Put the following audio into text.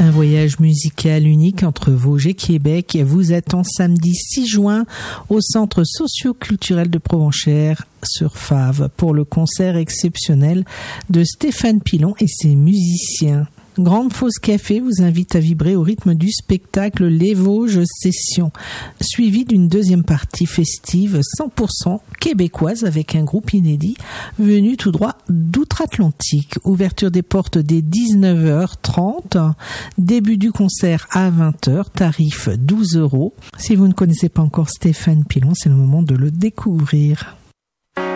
Un voyage musical unique entre Vosges et Québec vous attend samedi 6 juin au Centre socio-culturel de Provenchères sur Fave pour le concert exceptionnel de Stéphane Pilon et ses musiciens. Grande Fosse Café vous invite à vibrer au rythme du spectacle Les Vosges Sessions, suivi d'une deuxième partie festive 100% québécoise avec un groupe inédit venu tout droit d'outre-Atlantique. Ouverture des portes dès 19h30, début du concert à 20h, tarif 12 €. Si vous ne connaissez pas encore Stéphane Pilon, c'est le moment de le découvrir.